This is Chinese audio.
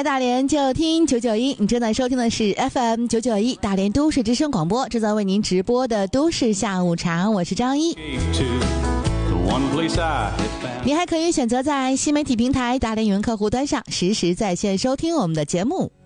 来大连就听991，你正在收听的是 FM 991大连都市之声广播，正在为您直播的都市下午茶，我是张一。你还可以选择在新媒体平台大连云客户端上实时在线收听我们的节目。